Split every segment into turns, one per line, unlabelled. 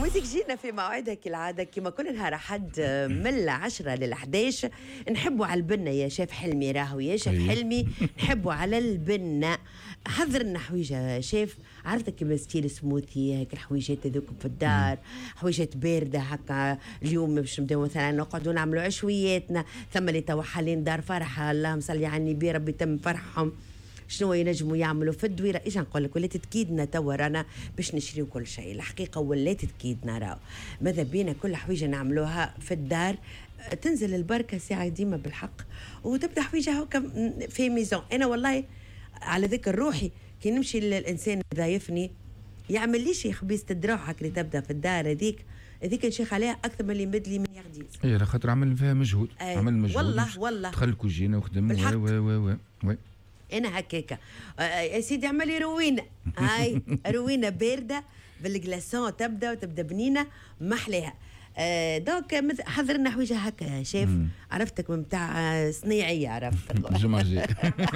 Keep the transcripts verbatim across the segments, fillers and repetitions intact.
موسيقى جينا في موعدها كالعادة كما كل نهار أحد من العشرة للحداش نحبوا على البنة يا شيف حلمي راهو يا شيف حلمي نحبوا على البنة. حضر لنا حويجة شيف عرفتك كما ستيل سموثي هيك الحويجات هذوك في الدار حويجات باردة هكا. اليوم باش نبداو مثلا نقعدوا نعملوا عشوياتنا ثم اللي توا حالين دار فرحة اللهم صلي على النبي ربي تم فرحهم. شنو ينجموا يعملوا في الدويره؟ ايش نقول لك ولات تكيدنا توا رانا باش نشريو كل شيء الحقيقه ولات تكيدنا راهو ماذا بينا كل حويجه نعملوها في الدار تنزل البركه ساعه ديما بالحق وتبدا حويجه هكا في ميزون. انا والله على ذكر روحي كي نمشي الانسان ضايفني يعمل لي شي خبيزه الدروع هكا تبدا في الدار هذيك هذيك نشيخ عليها اكثر من اللي مد لي من يغديز.
اي على خاطر عمل فيها مجهود عمل مجهود
والله والله
دخل الكوجينه وخدم
وي
وي وي وي
انا هكاكا يا سيدي اعملي روينه هاي روينه بارده بالجلاسون تبدا وتبدا بنينه محليها. آه دوك حضرنا حويجه هكا شيف عرفتك من بتاع صنيعيه عرفت
الجمعه الجايه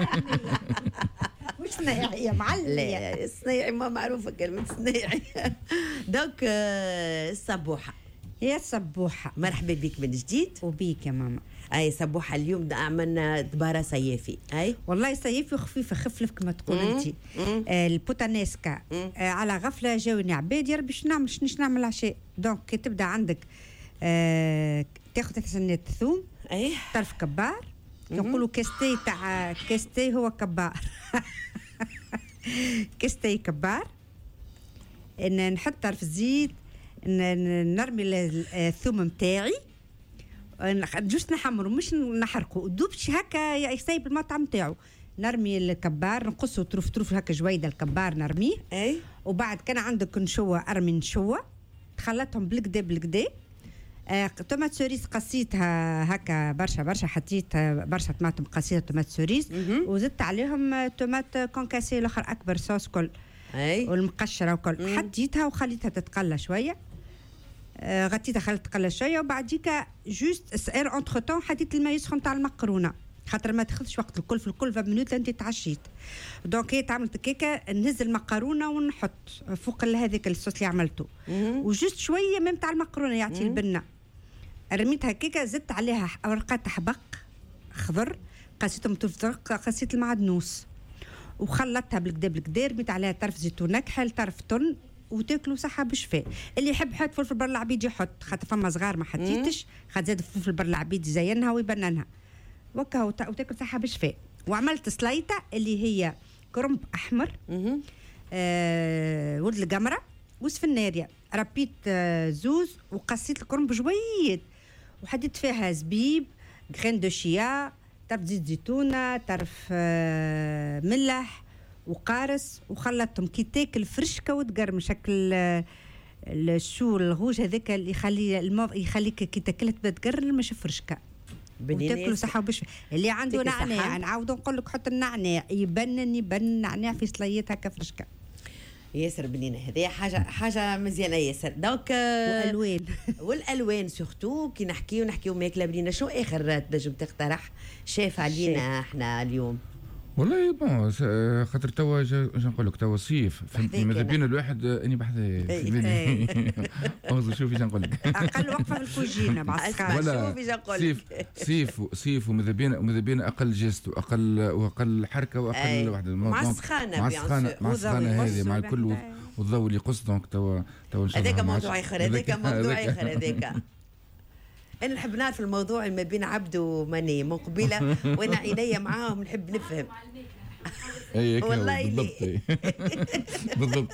مش صنايعيه معلمه لا صنايعي ما معروفه كلمه صنايعي. دوك آه الصبوحه
يا صبوحه
مرحبا بك من جديد
وبيك يا ماما.
اي صبوحه اليوم عملنا دباره صيافي. اي
والله صيافي وخفيفه خفلف كما تقول انت. آه البوتانيسكا آه على غفله جاوني عباد يا ربي باش نعمل شنو نعمل عشاء. دونك كي تبدا عندك آه تاخذ ثلاث سنات ثوم
اي
طرف كبار يقولوا كاستي تاع كاستي هو كبار كاستي كبار ان نحط طرف زيت نرمي الثوم نتاعي جوست نحمره مش نحرقه دوبش هكا يسيب المطعم نتاعو. نرمي الكبار نقصه طرف طرف هكا جويده الكبار نرميه.
اي
وبعد كان عندك نشوه ارمي نشوه تخلطهم بالكدا بالكدا. آه، طماط سوريس قصيتها هكا برشا برشا حطيت برشا طماطم قصيتها طماط سوريس وزدت عليهم طماط كونكاسي الاخر اكبر صوص كل
اي
والمقشره وكل حطيتها وخليتها تتقلى شويه. آه غطيتها خليتها تقلى شويه وبعديك جوست سير انتر طون حطيت الماء يسخن تاع المقرونه خاطر ما تاخذش وقت الكل في الكل عشرين مينوت انت تعشيت. دونك هي عملت كيكه نهز المقرونه ونحط فوق هذيك الصوص اللي عملته وجوست شويه من تاع المقرونه يعطي البنه. رميتها كيكه زدت عليها ورقات حبق خضر قصيتهم تفرق قصيت المعدنوس وخلطتها بالكدا بالكدا رميت عليها طرف زيتون نكحل طرف تن وتاكلوا صحه بشفاء. اللي يحب يحط فلفل بر العبيد يحط خاطر فما صغار ما حطيتش خاطر زاد فلفل بر العبيد يزينها ويبننها وكا وتاكل صحه بشفاء. وعملت سلايطه اللي هي كرنب احمر آه ولد القمره وسفناريا ربيت آه زوز وقصيت الكرنب جويد وحديت فيها زبيب غرين دو شيا طرف زيت زيتونه طرف آه ملح وقارص وخلطتهم كي تاكل فرشكه وتقرمش شكل الشو الغوج هذاك اللي يخلي المو... يخليك كي تاكلها تبدا تقرمش فرشكه وتاكلوا صحه وبش. اللي عنده نعناع نعاودوا نقول لك حط النعناع يبنن يبنن نعناع في صليتها كفرشكه
ياسر بنينه هذه حاجه حاجه مزيانه ياسر. دوك
والالوان
والالوان سورتو كي نحكيو نحكيو ماكله بنينه. شو اخر تنجم تقترح شاف علينا احنا اليوم؟
والله بون خاطر توا نقول لك توا صيف فهمتني ماذا بينا الواحد اني بحذا اوز شوفي ايش نقول لك
اقل وقفه في الكوجينه مع السخان
شوفي ايش نقول لك
صيف صيف صيف وماذا بينا وماذا بينا اقل جست واقل واقل حركه واقل وحده
مع السخانه
مع السخانه مع السخانه هذه مع الكل والضوء اللي يقص دونك توا توا
هذاك موضوع اخر هذاك موضوع اخر هذاك. أنا نحب نعرف الموضوع ما بين عبد ومني من قبيلة وأنا عينيا معاهم نحب نفهم.
أي
والله
بالضبط بالضبط.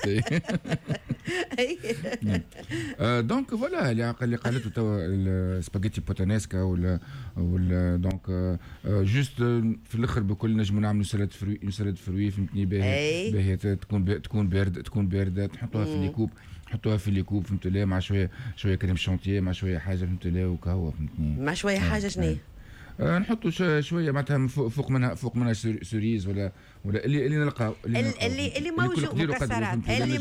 دونك فوالا اللي اللي قالته توا السباغيتي بوتانيسكا ولا ولا دونك جوست في الاخر بكل نجم نعملوا سلطه فروي سلطه فروي فهمتني باهي باهي تكون تكون بارده تكون بارده نحطوها في ليكوب نحطوها في ليكوب فهمت ليه مع شويه شويه كريم شانتيه مع شويه حاجه فهمت ليه وكهوه فهمتني
مع شويه حاجه شنو
آه نحطوا شويه معناتها فوق منها فوق منها سوريز ولا ولا اللي اللي نلقاو
اللي اللي موجود
مكسرات